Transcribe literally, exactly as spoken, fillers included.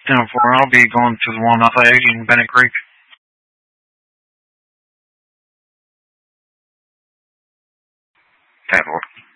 ten four, I'll be going to the one off of eighty in Bennett Creek. ten four.